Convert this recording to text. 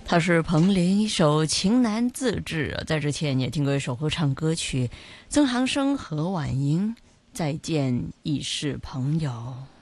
他是彭羚一首《情难自制》，在之前也听过一首合唱歌曲，曾航生、何婉莹《再见已是朋友》。